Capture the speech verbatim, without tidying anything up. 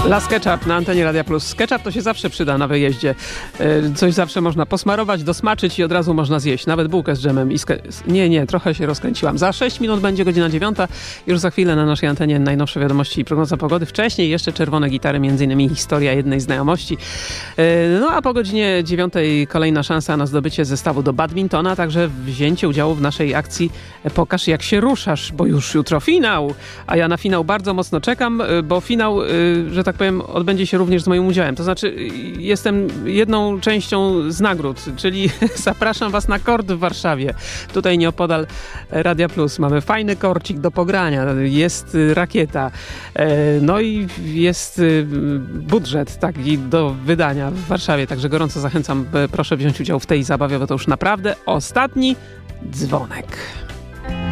La SketchUp na antenie Radia Plus. SketchUp to się zawsze przyda na wyjeździe. Coś zawsze można posmarować, dosmaczyć i od razu można zjeść. Nawet bułkę z dżemem. I ske... Nie, nie, trochę się rozkręciłam. Za sześć minut będzie godzina dziewiąta. Już za chwilę na naszej antenie najnowsze wiadomości i prognoza pogody. Wcześniej jeszcze czerwone gitary, między innymi historia jednej znajomości. No a po godzinie dziewiątej kolejna szansa na zdobycie zestawu do badmintona, także wzięcie udziału w naszej akcji Pokaż jak się ruszasz, bo już jutro finał. A ja na finał bardzo mocno czekam, bo finał, że tak powiem, odbędzie się również z moim udziałem. To znaczy, jestem jedną częścią z nagród, czyli zapraszam was na kort w Warszawie. Tutaj nieopodal Radia Plus. Mamy fajny korcik do pogrania, jest rakieta, no i jest budżet taki do wydania w Warszawie. Także gorąco zachęcam, proszę wziąć udział w tej zabawie, bo to już naprawdę ostatni dzwonek.